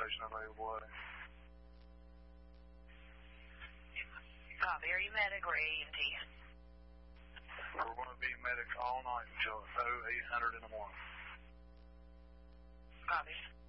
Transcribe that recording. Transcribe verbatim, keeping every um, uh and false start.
transportation available at? Copy. Are you medic or A and T? We're going to be medic all night until oh eight hundred in the morning. Copy.